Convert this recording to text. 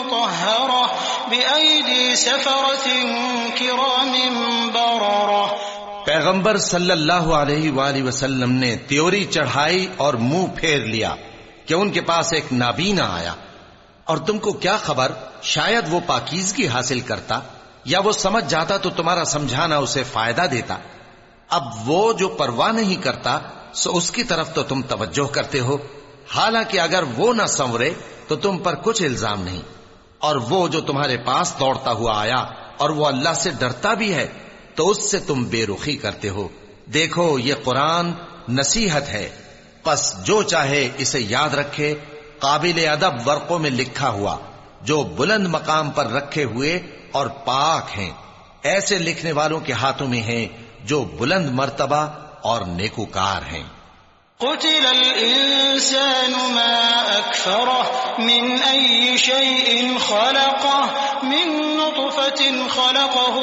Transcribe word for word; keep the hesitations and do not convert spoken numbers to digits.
مطهرة بأيدي سفرة كرام بررة۔ پیغمبر صلی اللہ علیہ وآلہ وسلم نے تیوری چڑھائی اور منہ پھیر لیا کہ ان کے پاس ایک نابینا آیا، اور تم کو کیا خبر شاید وہ پاکیزگی حاصل کرتا یا وہ سمجھ جاتا تو تمہارا سمجھانا اسے فائدہ دیتا۔ اب وہ جو پرواہ نہیں کرتا سو اس کی طرف تو تم توجہ کرتے ہو، حالانکہ اگر وہ نہ سنورے تو تم پر کچھ الزام نہیں۔ اور وہ جو تمہارے پاس دوڑتا ہوا آیا اور وہ اللہ سے ڈرتا بھی ہے تو اس سے تم بے رخی کرتے ہو۔ دیکھو یہ قرآن نصیحت ہے، پس جو چاہے اسے یاد رکھے، قابل ادب ورقوں میں لکھا ہوا جو بلند مقام پر رکھے ہوئے اور پاک ہیں، ایسے لکھنے والوں کے ہاتھوں میں ہیں جو بلند مرتبہ اور نیکوکار ہیں۔ قتل الإنسان ما أكفره من أي شيء خلقه من نطفة خلقه